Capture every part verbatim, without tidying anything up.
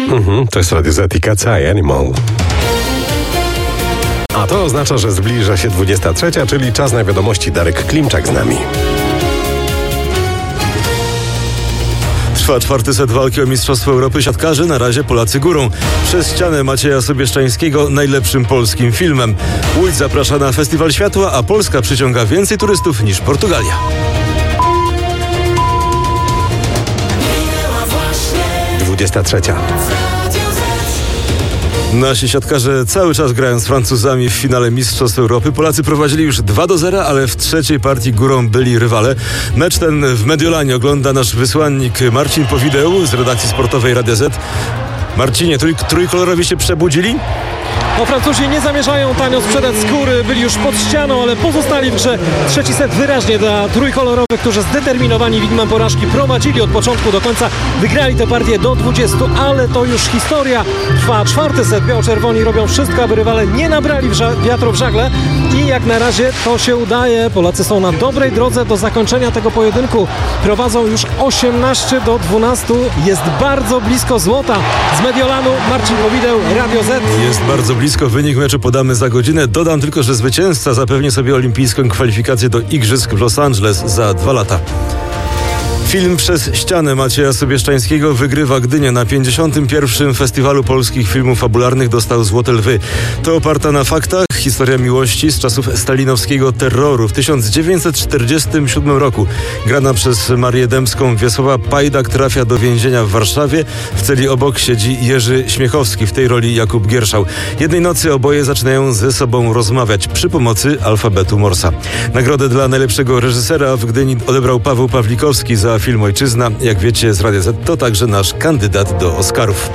Mhm, to jest Radio Z i Cat's Eye Animal. A to oznacza, że zbliża się dwudziesta trzecia, czyli czas na wiadomości. Darek Klimczak z nami. Trwa czwarty set walki o Mistrzostwo Europy siatkarzy. Na razie Polacy górą. Przez ścianę Macieja Sobieszczańskiego najlepszym polskim filmem. Łódź zaprasza na Festiwal Światła, a Polska przyciąga więcej turystów niż Portugalia. dwudziesta trzecia. Nasi siatkarze cały czas grają z Francuzami w finale Mistrzostw Europy. Polacy prowadzili już dwa do zera, ale w trzeciej partii górą byli rywale. Mecz ten w Mediolanie ogląda nasz wysłannik Marcin Powideł z redakcji sportowej Radia Z. Marcinie, trój, trójkolorowi się przebudzili? No, Francuzi nie zamierzają tanio sprzedać skóry, byli już pod ścianą, ale pozostali w grze. Trzeci set wyraźnie dla trójkolorowych, którzy zdeterminowani widmem porażki prowadzili od początku do końca. Wygrali tę partię do dwudziestu, ale to już historia. Trwa czwarty set. Biało-czerwoni robią wszystko, aby rywale nie nabrali ża- wiatru w żagle i jak na razie to się udaje. Polacy są na dobrej drodze do zakończenia tego pojedynku. Prowadzą już osiemnaście do dwunastu. Jest bardzo blisko złota. Z Mediolanu Marcin Powideł, Radio Z. Jest bardzo blisko. Wynik meczu podamy za godzinę. Dodam tylko, że zwycięzca zapewni sobie olimpijską kwalifikację do Igrzysk w Los Angeles za dwa lata. Film Przez ścianę Macieja Sobieszczańskiego wygrywa Gdynię. Na pięćdziesiątym pierwszym Festiwalu Polskich Filmów Fabularnych dostał Złote Lwy. To oparta na faktach historia miłości z czasów stalinowskiego terroru. W tysiąc dziewięćset czterdziestym siódmym roku grana przez Marię Dębską Wiesława Pajdak trafia do więzienia w Warszawie. W celi obok siedzi Jerzy Śmiechowski, w tej roli Jakub Gierszał. Jednej nocy oboje zaczynają ze sobą rozmawiać przy pomocy alfabetu Morsa. Nagrodę dla najlepszego reżysera w Gdyni odebrał Paweł Pawlikowski za film Ojczyzna. Jak wiecie z Radia Z, to także nasz kandydat do Oscarów.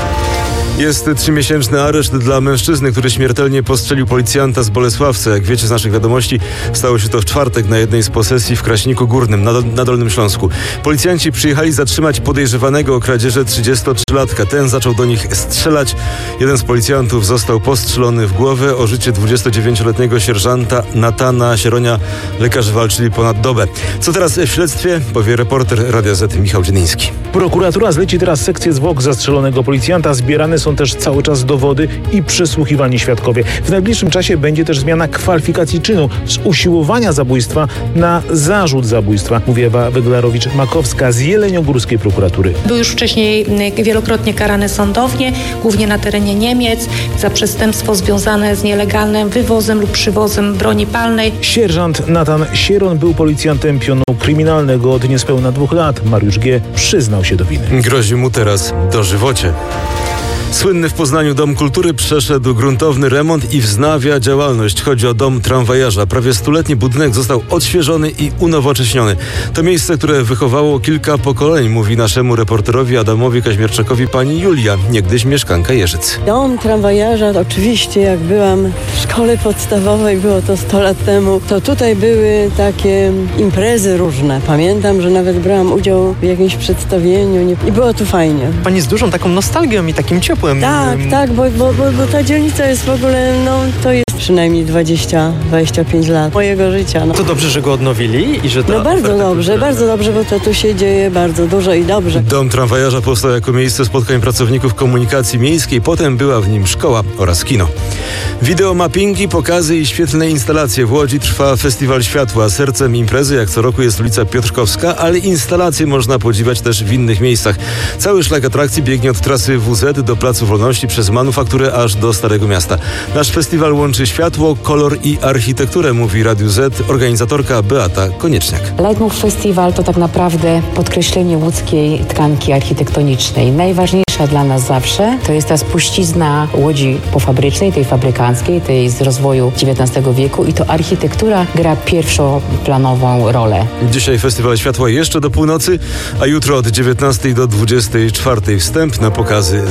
Jest trzymiesięczny areszt dla mężczyzny, który śmiertelnie postrzelił policjanta z Bolesławca. Jak wiecie z naszych wiadomości, stało się to w czwartek na jednej z posesji w Kraśniku Górnym na, do, na Dolnym Śląsku. Policjanci przyjechali zatrzymać podejrzewanego o kradzieży trzydziestotrzylatka. Ten zaczął do nich strzelać. Jeden z policjantów został postrzelony w głowę. O życie dwudziestodziewięcioletniego sierżanta Natana Sieronia lekarze walczyli ponad dobę. Co teraz w śledztwie? Powie reporter Radia Z Michał Dzieniński. Prokuratura zleci teraz sekcję zwłok zastrzelonego policjanta. Zbierane są też cały czas dowody i przesłuchiwani świadkowie. W najbliższym czasie będzie też zmiana kwalifikacji czynu z usiłowania zabójstwa na zarzut zabójstwa, mówi Ewa Weglarowicz-Makowska z jeleniogórskiej prokuratury. Był już wcześniej wielokrotnie karany sądownie, głównie na terenie Niemiec, za przestępstwo związane z nielegalnym wywozem lub przywozem broni palnej. Sierżant Natan Sieron był policjantem pionu kryminalnego od niespełna dwóch lat. Mariusz G. przyznał się do winy. Grozi mu teraz dożywocie. Słynny w Poznaniu Dom Kultury przeszedł gruntowny remont i wznawia działalność. Chodzi o dom tramwajarza. Prawie stuletni budynek został odświeżony i unowocześniony. To miejsce, które wychowało kilka pokoleń, mówi naszemu reporterowi Adamowi Kaźmierczakowi pani Julia, niegdyś mieszkanka Jeżyc. Dom tramwajarza, oczywiście jak byłam w szkole podstawowej, było to sto lat temu, to tutaj były takie imprezy różne. Pamiętam, że nawet brałam udział w jakimś przedstawieniu i było tu fajnie. Pani z dużą taką nostalgią i takim ciepłem. Tak, tak, bo, bo, bo, bo ta dzielnica jest w ogóle, no to jest przynajmniej dwadzieścia do dwudziestu pięciu lat mojego życia. No. To dobrze, że go odnowili i że ta No bardzo dobrze, bardzo dobrze, bo to tu się dzieje bardzo dużo i dobrze. Dom tramwajarza powstał jako miejsce spotkań pracowników komunikacji miejskiej, potem była w nim szkoła oraz kino. Wideomappingi, pokazy i świetlne instalacje. W Łodzi trwa Festiwal Światła. Sercem imprezy jak co roku jest ulica Piotrkowska, ale instalacje można podziwiać też w innych miejscach. Cały szlak atrakcji biegnie od trasy W Z do Placu Wolności przez Manufakturę aż do Starego Miasta. Nasz festiwal łączy światło, kolor i architekturę, mówi Radiu Z organizatorka Beata Konieczniak. Leitmotiv Festiwal to tak naprawdę podkreślenie łódzkiej tkanki architektonicznej. Najważniejsza dla nas zawsze to jest ta spuścizna Łodzi pofabrycznej, tej fabrykanckiej, tej z rozwoju dziewiętnastego wieku i to architektura gra pierwszoplanową rolę. Dzisiaj Festiwal Światła jeszcze do północy, a jutro od dziewiętnastej do dwudziestej czwartej wstęp na pokazy za darmo.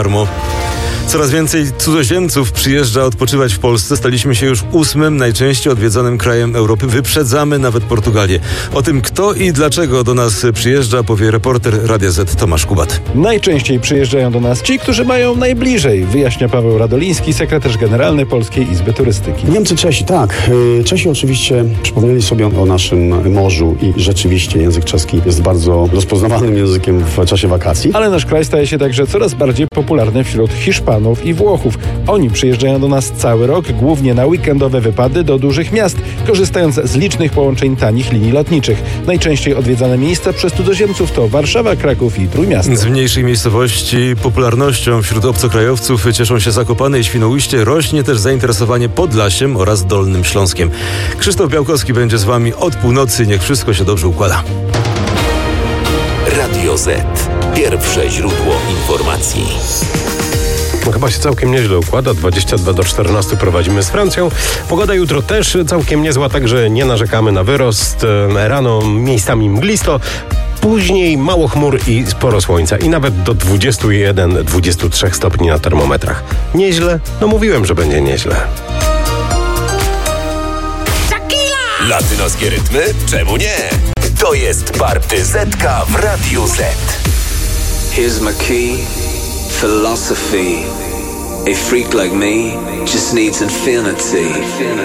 darmo. Coraz więcej cudzoziemców przyjeżdża odpoczywać w Polsce. Staliśmy się już ósmym najczęściej odwiedzanym krajem Europy. Wyprzedzamy nawet Portugalię. O tym, kto i dlaczego do nas przyjeżdża, powie reporter Radia Z Tomasz Kubat. Najczęściej przyjeżdżają do nas ci, którzy mają najbliżej, wyjaśnia Paweł Radoliński, sekretarz generalny Polskiej Izby Turystyki. Niemcy, Czesi, tak. Czesi oczywiście przypomnieli sobie o naszym morzu i rzeczywiście język czeski jest bardzo rozpoznawalnym językiem w czasie wakacji. Ale nasz kraj staje się także coraz bardziej popularny wśród Hiszpanów i Włochów. Oni przyjeżdżają do nas cały rok, głównie na weekendowe wypady do dużych miast, korzystając z licznych połączeń tanich linii lotniczych. Najczęściej odwiedzane miejsca przez cudzoziemców to Warszawa, Kraków i Trójmiasto. Z mniejszej miejscowości popularnością wśród obcokrajowców cieszą się Zakopane i Świnoujście. Rośnie też zainteresowanie Podlasiem oraz Dolnym Śląskiem. Krzysztof Białkowski będzie z wami od północy. Niech wszystko się dobrze układa. Radio Z. Pierwsze źródło informacji. No, chyba się całkiem nieźle układa. dwadzieścia dwa do czternastu prowadzimy z Francją. Pogoda jutro też całkiem niezła, także nie narzekamy na wyrost. Rano miejscami mglisto. Później mało chmur i sporo słońca. I nawet do dwudziestu jeden do dwudziestu trzech stopni na termometrach. Nieźle? No mówiłem, że będzie nieźle. Latynoskie rytmy? Czemu nie? To jest Party Zetka w Radiu Z. Here's my key, philosophy. A freak like me just needs infinity.